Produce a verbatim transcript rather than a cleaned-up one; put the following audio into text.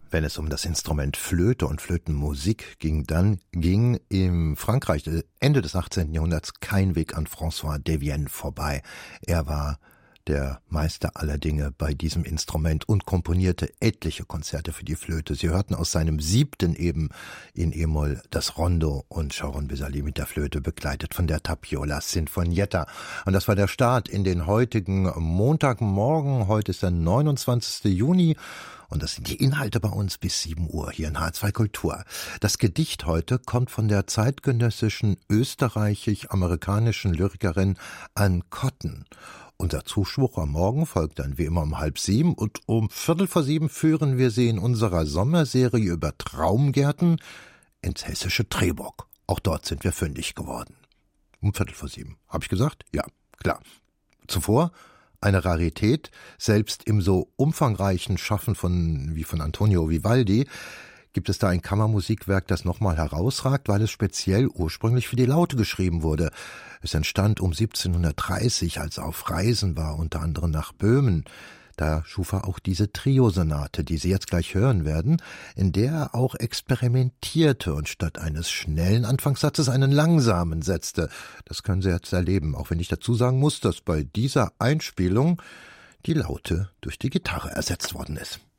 Wenn es um das Instrument Flöte und Flötenmusik ging, dann ging im Frankreich Ende des achtzehnten Jahrhunderts kein Weg an François Devienne vorbei. Er war der Meister aller Dinge bei diesem Instrument und komponierte etliche Konzerte für die Flöte. Sie hörten aus seinem siebten eben in E-Moll das Rondo und Sharon Bezali mit der Flöte, begleitet von der Tapiola Sinfonietta. Und das war der Start in den heutigen Montagmorgen. Heute ist der neunundzwanzigsten Juni. Und das sind die Inhalte bei uns bis sieben Uhr hier in H zwei Kultur. Das Gedicht heute kommt von der zeitgenössischen österreichisch-amerikanischen Lyrikerin Ann Cotton. Unser Zuspruch am Morgen folgt dann wie immer um halb sieben und um viertel vor sieben führen wir sie in unserer Sommerserie über Traumgärten ins hessische Trebock. Auch dort sind wir fündig geworden. Um viertel vor sieben. Hab ich gesagt? Ja, klar. Zuvor eine Rarität, selbst im so umfangreichen Schaffen von wie von Antonio Vivaldi gibt es da ein Kammermusikwerk, das nochmal herausragt, weil es speziell ursprünglich für die Laute geschrieben wurde. Es entstand um siebzehnhundertdreißig, als er auf Reisen war, unter anderem nach Böhmen. Da schuf er auch diese Triosonate, die Sie jetzt gleich hören werden, in der er auch experimentierte und statt eines schnellen Anfangssatzes einen langsamen setzte. Das können Sie jetzt erleben, auch wenn ich dazu sagen muss, dass bei dieser Einspielung die Laute durch die Gitarre ersetzt worden ist.